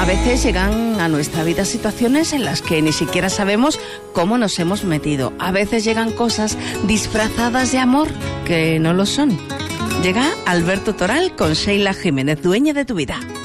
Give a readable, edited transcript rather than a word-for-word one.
A veces llegan a nuestra vida situaciones en las que ni siquiera sabemos cómo nos hemos metido. A veces llegan cosas disfrazadas de amor que no lo son. Llega Alberto Toral con Sheila Jiménez, Dueña de tu vida.